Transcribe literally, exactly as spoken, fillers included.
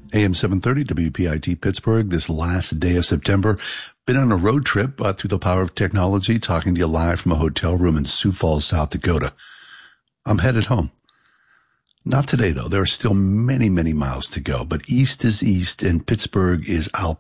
A M seven thirty, W P I T Pittsburgh, this last day of September. Been on a road trip uh, through the power of technology, talking to you live from a hotel room in Sioux Falls, South Dakota. I'm headed home. Not today, though. There are still many, many miles to go, but east is east and Pittsburgh is I'll